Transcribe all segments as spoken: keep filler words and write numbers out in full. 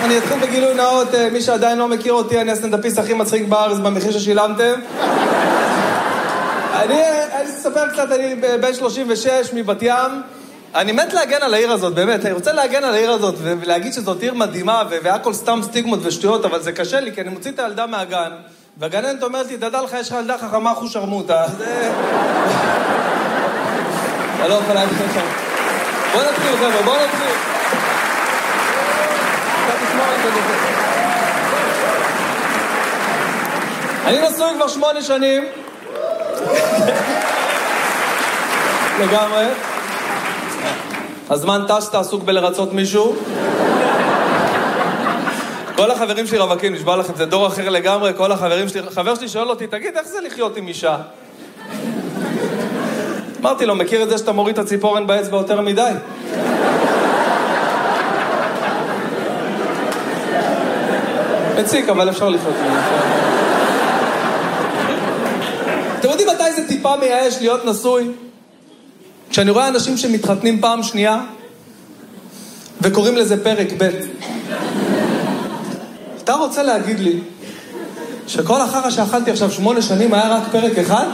אני אתחיל בגילוי נאות, מי שעדיין לא מכיר אותי, אני הסטנדאפיסט הכי מצחיק בארץ במחיר ששילמתם. אני אספר קצת, אני בן שלושים ושש מבת ים. אני מת להגן על העיר הזאת, באמת. אני רוצה להגן על העיר הזאת ולהגיד שזאת עיר מדהימה והכל סתם סטיגמות ושטויות, אבל זה קשה לי, כי אני מוציא את הילדה מהגן, והגננת אומרת לי, תדע לך, יש לך ילדה חכמה אחוז שרמוטה. זה... אני לא יכול להגיד לך. בוא נתחיל, חבר'ה, בוא נתחיל. אני נשוי כבר שמונה שנים. לגמרי. הזמן טס, אתה עסוק בלרצות מישהו. כל החברים שלי רווקים, נשבע לכם, זה דור אחר לגמרי. כל החברים שלי, חבר שלי שואל אותי, תגיד, איך זה לחיות עם אישה? אמרתי לו, מכיר את זה שאתה מוריד את הציפורן באצבע יותר מדי? מציק, אבל אפשר לחיות עם זה. אתם יודעים מתי זה טיפה מייאש להיות נשוי? כשאני רואה אנשים שמתחתנים פעם שנייה, וקוראים לזה פרק ב'. אתה רוצה להגיד לי, שכל החרא שאכלתי עכשיו שמונה שנים היה רק פרק אחד?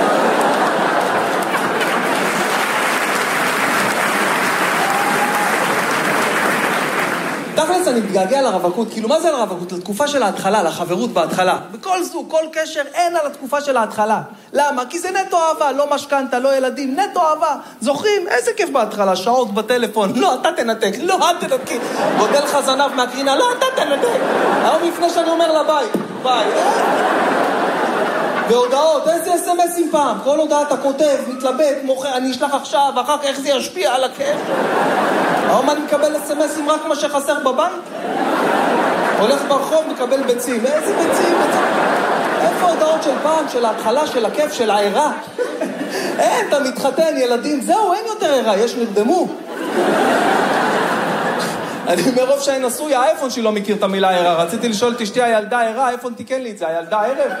תכלס אני מתגעגע לרווקות, כאילו מה זה לרווקות? לתקופה של ההתחלה, לחברות בהתחלה. בכל זו, כל קשר, אין על התקופה של ההתחלה. למה? כי זה נטו אהבה, לא משכנתה, לא ילדים, נטו אהבה. זוכרים? איזה כיף בהתחלה, שעות בטלפון, לא, אתה תנתק, לא, אתה תנתק. גודל לך זנב מהקרינה, לא, אתה תנתק. היום לפני שאני אומר לה ביי, ביי. והודעות, איזה אס-אמסים פעם? כל הודעה אתה כותב, מתלבט, מוכר, אני אשלח עכשיו, אחר כך איך זה ישפיע על הקשר. היום אני מקבל אס-אמסים רק מה שחסר בבנק? הולך ברחוב, מקבל ביצים. איזה ביצים? ביצים? איפה הודעות של פעם, של ההתחלה, של הכיף, של העירה? אין, אתה מתחתן, ילדים, זהו, אין יותר עירה, יש נרדמו. אני מרוב שאני נשוי, האייפון שלי לא מכיר את המילה עירה. רציתי לשאול את אשתי, הילדה עירה, האייפון תיקן לי את זה, הילדה ערב.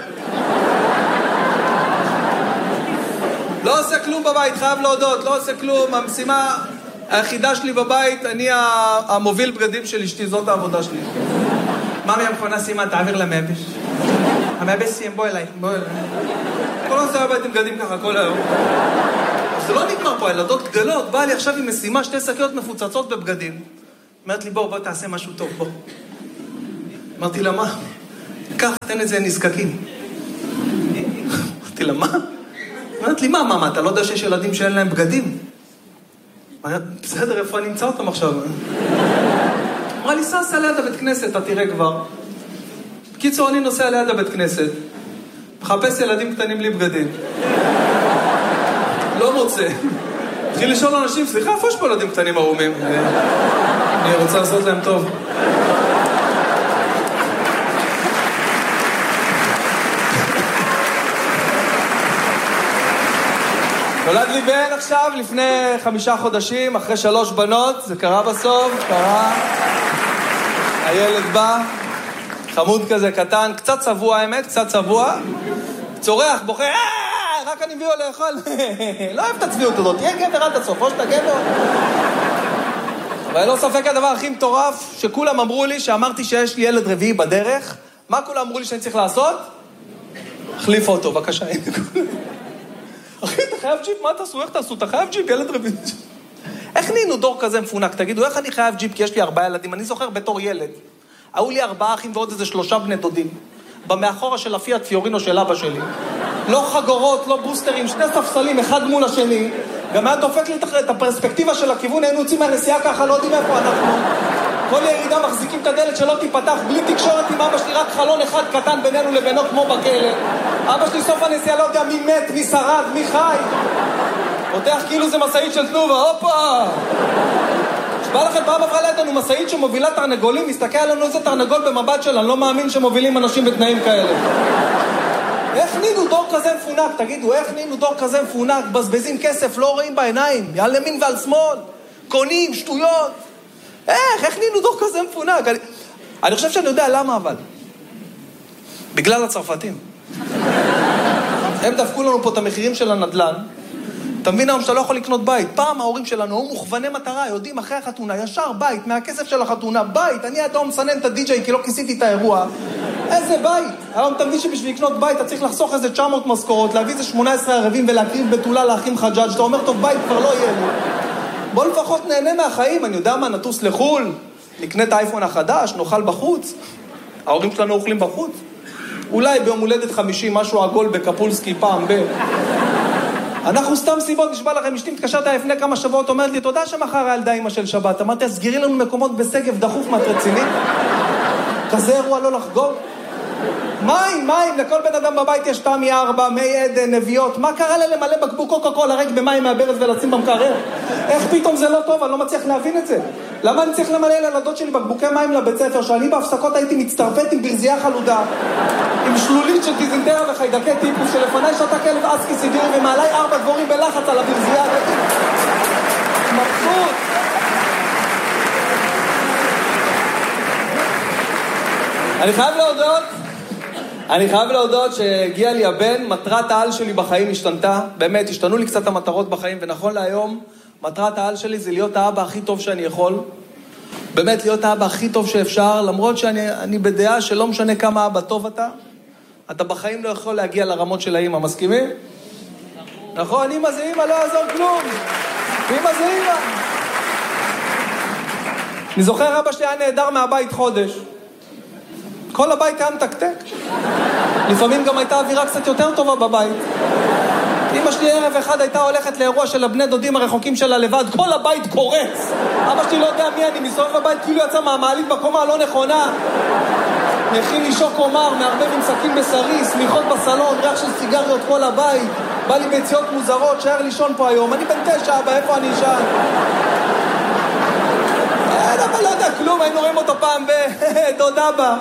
לא עושה כלום בבית, חייב להודות, לא עושה כלום. המשימה היחידה שלי בבית, אני המוביל בגדים של אשתי, זאת העבודה שלי. מאמי המכונה סימן, תעביר למייבש. המייבש סיים, בוא אליי, בוא אליי. כל עושה בבית עם בגדים ככה, כל היום. זה לא נגמר פה, הילדות גדלות, באה לי עכשיו עם משימה, שתי שקיות מפוצצות בבגדים. אמרת לי, בוא, בוא תעשה משהו טוב, בוא. אמרתי לה, מה? קח, תן את זה נזקקים. אמרתי לה, מה? אמרת לי, מה, מה, מה, אתה לא יודע שיש ילדים שאין להם בגדים? בסדר, איפה אני אמצא אותם עכשיו? אמרה לי, סע ליד הבית כנסת, אתה תראה כבר. בקיצור, אני נוסע ליד הבית כנסת, מחפש ילדים קטנים בלי בגדים. לא מוצא. התחיל לשאול אנשים, סליחה, איפה יש פה ילדים קטנים ערומים? אני רוצה לעשות להם טוב. נולד לי בן עכשיו, לפני חמישה חודשים, אחרי שלוש בנות, זה קרה בסוף, קרה. הילד בא, חמוד כזה קטן, קצת צבוע האמת, קצת צבוע, צורח, בוכה, רק אני מביא לו לאכול. לא אוהב את הצביעות הזאת, תהיה גבר עד הסוף, או שאתה גבר. אבל לא ספק הדבר הכי מטורף, שכולם אמרו לי, שאמרתי שיש לי ילד רביעי בדרך, מה כולם אמרו לי שאני צריך לעשות? החליף אותו, בבקשה. אחי, אתה חייב ג'יפ, מה תעשו? איך תעשו? אתה חייב ג'יפ, ילד רביעי. איך נהיינו דור כזה מפונק? תגידו, איך אני חייב ג'יפ? כי יש לי ארבעה ילדים. אני זוכר בתור ילד. היו לי ארבעה אחים ועוד איזה שלושה בני דודים. במאחורה של הפיאט פיורינו של אבא שלי. לא חגורות, לא בוסטרים, שני ספסלים, אחד מול השני. גם היה דופק לי את הפרספקטיבה של הכיוון, היינו יוצאים מהנסיעה ככה, לא יודעים איפה אנחנו. כל ירידה מחזיקים את הדלת שלא תיפתח, בלי תקשורת עם אבא שלי, רק חלון אחד קטן בינינו לבינו כמו בכלא. אבא שלי סוף הנסיעה לא יודע מי מת, מי שרד, מי חי. פותח כאילו זה מסעית של תנובה, הופה! שבא לכם פעם עברה לידינו מסעית שמובילה תרנגולים, מסתכל עלינו איזה תרנגול במבט שלה, אני לא מאמין שמובילים אנשים בתנאים כאלה. איך נהיינו דור כזה מפונק? תגידו, איך נהיינו דור כזה מפונק? בזבזים כסף, לא רואים בעיניים, על ימין ועל שמאל, קונים, שטויות. איך, איך נהיינו דור כזה מפונק? אני, אני חושב שאני יודע למה אבל. בגלל הצרפתים. הם דפקו לנו פה את המחירים של הנדלן, אתה מבין היום שאתה לא יכול לקנות בית. פעם ההורים שלנו היו מוכווני מטרה, יודעים אחרי החתונה, ישר בית, מהכסף של החתונה, בית. אני עד היום מסנן את הדי-ג'יי כי לא כיסיתי את האירוע. איזה בית? היום אתה מבין שבשביל לקנות בית אתה צריך לחסוך איזה תשע מאות משכורות, להביא איזה שמונה עשרה ערבים ולהקריב בתולה לאחים חג'אג'. אתה אומר, טוב, בית כבר לא יהיה לי. בוא לפחות נהנה מהחיים, אני יודע מה, נטוס לחול, נקנה את האייפון החדש, נאכל בחוץ. ההורים שלנו אוכלים בחוץ. אולי ביום הולדת חמישים, משהו עגול בקפולסקי פעם ב... אנחנו סתם סיבות, נשבע לכם, אשתי מתקשרת לפני כמה שבועות, אומרת לי, תודה שמחר הילדה אמא של שבת. אמרתי, אז סגירי לנו מקומות בסגב דחוף מהרציני. כזה אירוע לא לחגוג. מים, מים, לכל בן אדם בבית יש תמי ארבע, מי עדן, נביאות. מה קרה לה למלא בקבוק קוקה קולה ריק במים מהברז ולשים במקרר? איך פתאום זה לא טוב? אני לא מצליח להבין את זה. למה אני צריך למלא לילדות שלי בקבוקי מים לבית ספר, שאני בהפסקות הייתי מצטרפת עם ברזייה חלודה, עם שלולית של דיזנטריה וחיידקי טיפוס, שלפניי שאתה כלב אסקי סיבירי ומעליי ארבע דבורים בלחץ על הברזייה. מבסוט. אני חייב להודות, אני חייב להודות שהגיע לי הבן, מטרת העל שלי בחיים השתנתה, באמת, השתנו לי קצת המטרות בחיים, ונכון להיום, מטרת העל שלי זה להיות האבא הכי טוב שאני יכול, באמת להיות האבא הכי טוב שאפשר, למרות שאני אני בדעה שלא משנה כמה אבא טוב אתה, אתה בחיים לא יכול להגיע לרמות של האמא, מסכימים? נכון, אמא זה אמא, לא יעזור כלום, אמא זה אמא. אני זוכר, אבא שלי היה נהדר מהבית חודש, כל הבית היה מתקתק. לפעמים גם הייתה אווירה קצת יותר טובה בבית. אמא שלי ערב אחד הייתה הולכת לאירוע של הבני דודים הרחוקים שלה לבד, כל הבית קורץ. אבא שלי לא יודע מי אני, מסתובב בבית כאילו יצא מהמעלית בקומה הלא נכונה. מכין לי שוק אומר, מערבב עם סכין בשרי, סליחות בסלון, ריח של סיגריות כל הבית. בא לי ביציות מוזרות, שער לישון פה היום. אני בן תשע, אבא, איפה אני אשן? אין, אבל לא יודע כלום, היינו רואים אותו פעם ב... דוד אבא.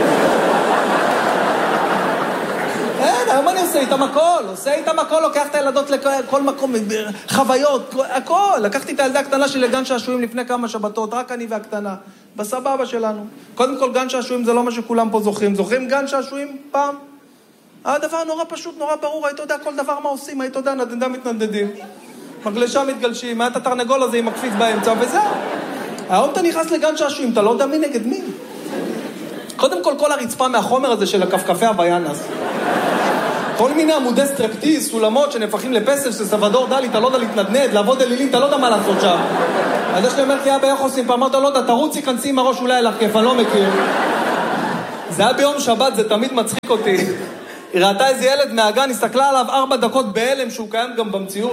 אין, היום אני עושה איתם הכל, עושה איתם הכל, לוקח את הילדות לכל מקום, חוויות, הכל. לקחתי את הילדה הקטנה שלי לגן שעשועים לפני כמה שבתות, רק אני והקטנה, בסבבה שלנו. קודם כל, גן שעשועים זה לא מה שכולם פה זוכרים. זוכרים גן שעשועים פעם? הדבר נורא פשוט, נורא ברור, היית יודע כל דבר מה עושים, היית יודע, נדנדה מתנדדים, מגלשה מתגלשים, היה את התרנגול הזה עם הקפיץ באמצע, וזהו. היום אתה נכנס לגן שעשועים, אתה לא יודע מי נגד מי. קודם כל, כל הרצפה מהחומר הזה של הכפכפי הביינס. כל מיני עמודי סטרפטיז, סולמות שנפחים לפסל של סבדור דלי, אתה לא יודע להתנדנד, לעבוד אלילים, אתה לא יודע מה לעשות שם. אז יש לי אומרת לי, אבא, איך עושים? פעם אמרת, לא יודע, תרוצי, כנסי עם הראש, אולי אליך כיף, אני לא מכיר. זה היה ביום שבת, זה תמיד מצחיק אותי. היא ראתה איזה ילד מהגן, הסתכלה עליו ארבע דקות בהלם, שהוא קיים גם במציאות.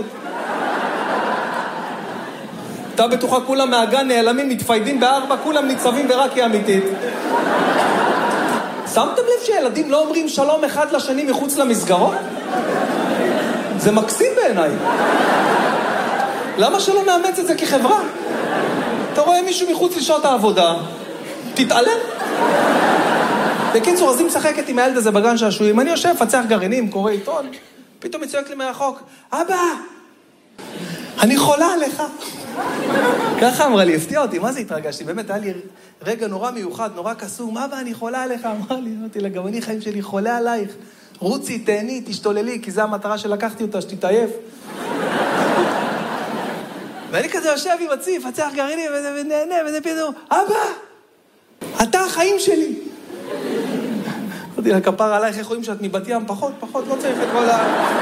אתה בטוחה, כולם מהגן נעלמים, מתפיידים בארבע, כולם ניצבים ורק היא אמיתית. שמתם לב שילדים לא אומרים שלום אחד לשני מחוץ למסגרות? זה מקסים בעיניי. למה שלא נאמץ את זה כחברה? אתה רואה מישהו מחוץ לשעות העבודה, תתעלם. בקיצור, אז היא משחקת עם הילד הזה בגן שעשועים, אני יושב, פצח גרעינים, קורא עיתון, פתאום מצויק לי מהרחוק, אבא, אני חולה עליך. ככה אמרה לי, הפתיע אותי, מה זה התרגשתי? באמת, היה לי רגע נורא מיוחד, נורא קסום, אבא, אני חולה עליך. אמרה לי, אמרתי לה, גם אני חיים שלי חולה עלייך. רוצי, תהני, תשתוללי, כי זו המטרה שלקחתי אותה, שתתעייף. ואני כזה יושב עם הציף, פצח גרעינים, ונהנה, וזה פתאום, אבא, אתה החיים שלי. אמרתי לה, כפר עלייך, איך רואים שאת מבת ים? פחות, פחות, לא צריך את כל ה...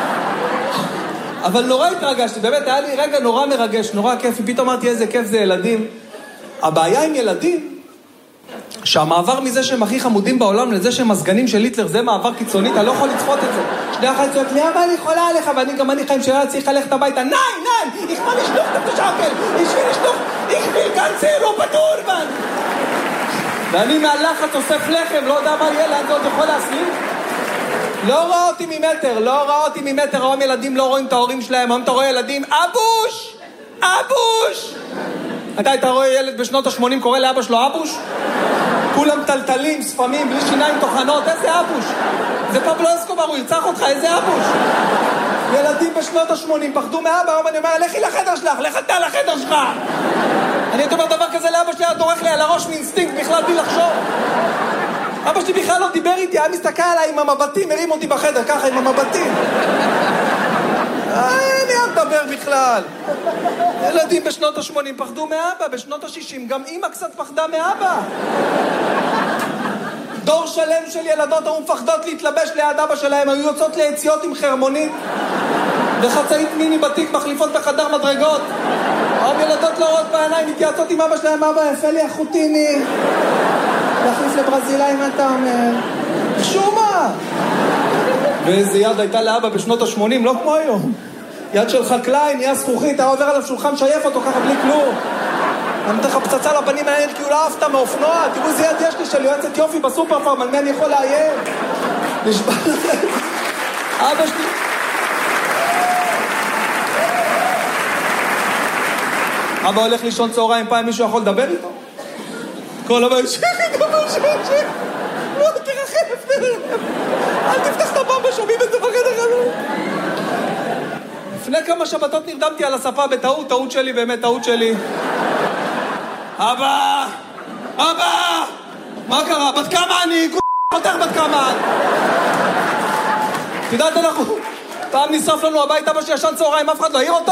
אבל נורא התרגשתי, באמת, היה לי רגע נורא מרגש, נורא כיף, פתאום אמרתי איזה כיף זה ילדים. הבעיה עם ילדים, שהמעבר מזה שהם הכי חמודים בעולם לזה שהם הסגנים של היטלר, זה מעבר קיצוני, אתה לא יכול לצפות את זה. שני אחת צועק לי, אבא, אני חולה עליך, ואני גם אני חיים שלה צריך ללכת הביתה, ניי, ניי, איך מה נשלוח את השקל, איך מה נשלוח, איך מלגנצה, לא פתור, מן. ואני מהלחץ אוסף לחם, לא יודע מה יהיה, לאן זה עוד יכול להסלים. לא רואה אותי ממטר, לא רואה אותי ממטר, היום ילדים לא רואים את ההורים שלהם, היום אתה רואה ילדים, אבוש! אבוש! אתה היית רואה ילד בשנות ה-שמונים קורא לאבא שלו אבוש? כולם טלטלים, ספמים, בלי שיניים תוכנות, איזה אבוש? זה פבלו אסקובר, הוא ירצח אותך, איזה אבוש? ילדים בשנות ה-שמונים פחדו מאבא, היום אני אומר, לכי לחדר שלך, לך אתה לחדר שלך! אני הייתי אומר דבר כזה לאבא שלי, היה דורך לי על הראש מאינסטינקט, בכלל בלי לחשוב. אבא שלי בכלל לא דיבר איתי, היה מסתכל עליי עם המבטים, הרים אותי בחדר, ככה עם המבטים. אין, יאללה, מדבר בכלל? ילדים בשנות ה-שמונים פחדו מאבא, בשנות ה-שישים גם אמא קצת פחדה מאבא. דור שלם של ילדות היו מפחדות להתלבש ליד אבא שלהם, היו יוצאות ליציאות עם חרמונית וחצאית מיני בתיק מחליפות בחדר מדרגות. היום ילדות לא רואות בעיניים, מתייעצות עם אבא שלהם, אבא יפה לי החוטיני, להחליף לברזילאי, מה אתה אומר? שומה! ואיזה יד הייתה לאבא בשנות ה-שמונים, לא כמו היום. יד של חקלאי, נהיה זכוכית, אתה עובר עליו שולחן, שייף אותו ככה בלי כלום. אני נותן לך פצצה לפנים מהילד כי הוא לא אהבת מאופנוע. תראו איזה יד יש לי של יועצת יופי בסופר פארם, על מי אני יכול לאיים? נשבע לכם. אבא שלי... אבא הולך לישון צהריים, פעם מישהו יכול לדבר איתו? כל אבא יושב איתו משהו, שב. לא, תרחף, תרחף. אל תפתח את הבמבה, שומעים את זה בחדר חלום. לפני כמה שבתות נרדמתי על הספה בטעות, טעות שלי, באמת טעות שלי. אבא! אבא! מה קרה? בת כמה אני? פותח בת כמה? תדעת אנחנו... פעם נשרף לנו הבית, אבא שישן צהריים, אף אחד לא העיר אותו?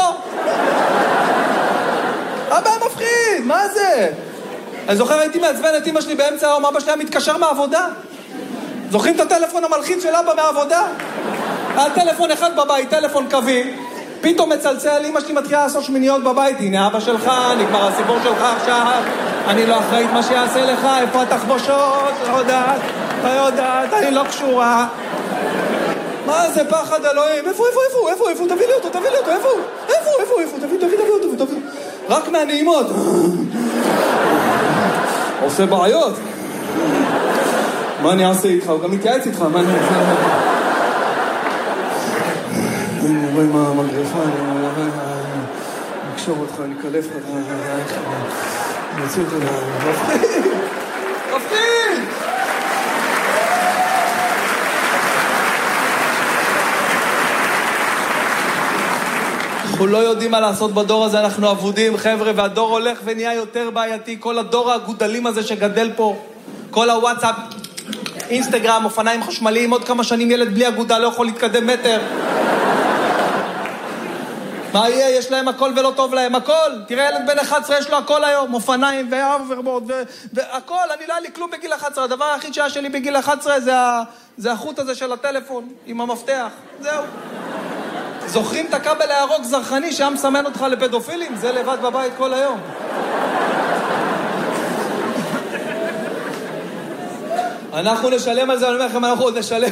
אבא מפחיד, מה זה? אני זוכר, הייתי מעצבן את אמא שלי באמצע היום, אבא שלי היה מתקשר מהעבודה. זוכרים את הטלפון המלחיץ של אבא מהעבודה? היה טלפון אחד בבית, טלפון קווי, פתאום מצלצל, אמא שלי מתחילה לעשות שמיניות בבית, הנה אבא שלך, נגמר הסיפור שלך עכשיו, אני לא אחראית מה שיעשה לך, איפה התחבושות, לא יודעת, לא יודעת, אני לא קשורה. מה זה פחד אלוהים? איפה, איפה, איפה, איפה, איפה, תביא לי אותו, תביא לי אותו, איפה, איפה, איפה, איפה, תביא, תביא, תביא אותו, תביא. רק מהנעימות. עושה בעיות. מה אני אעשה איתך? הוא גם מתייעץ איתך, מה אני אעשה? אני רואה מה המגרפה, אני אקשור אותך, אני אקלף לך, אני אוציא אותך, מפחיד! מפחיד! אנחנו לא יודעים מה לעשות בדור הזה, אנחנו עבודים, חבר'ה, והדור הולך ונהיה יותר בעייתי, כל הדור הגודלים הזה שגדל פה, כל הוואטסאפ, אינסטגרם, אופניים חשמליים, עוד כמה שנים ילד בלי אגודה לא יכול להתקדם מטר. מה יהיה? יש להם הכל ולא טוב להם, הכל. תראה, ילד בן אחת עשרה יש לו הכל היום, אופניים ואברבורד והכל. אני לא היה לי כלום בגיל אחת עשרה, הדבר היחיד שהיה שלי בגיל אחת עשרה זה, זה החוט הזה של הטלפון עם המפתח, זהו. זוכרים את הכבל הירוק זרחני שהיה מסמן אותך לפדופילים? זה לבד בבית כל היום. אנחנו נשלם על זה, אני אומר לכם, אנחנו עוד נשלם